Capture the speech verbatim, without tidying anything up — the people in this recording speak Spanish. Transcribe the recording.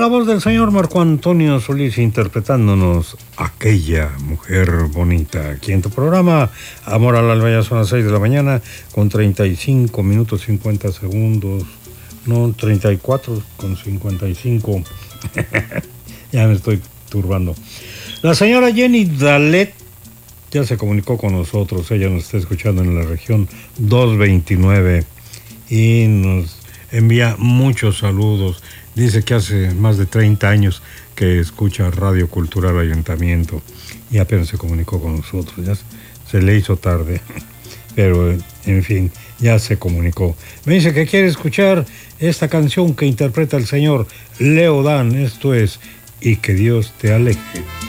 voz del señor Marco Antonio Solís interpretándonos Aquella Mujer Bonita. Aquí en tu programa, Amor al Alba, ya son las seis de la mañana con treinta y cinco minutos cincuenta segundos. No, treinta y cuatro con cincuenta y cinco. Ya me estoy turbando. La señora Jenny Dalet ya se comunicó con nosotros. Ella nos está escuchando en la región doscientos veintinueve y nos envía muchos saludos. Dice que hace más de treinta años que escucha Radio Cultural Ayuntamiento y apenas se comunicó con nosotros. Ya se le hizo tarde, pero en fin, ya se comunicó. Me dice que quiere escuchar esta canción que interpreta el señor Leo Dan. Esto es Y que Dios te aleje.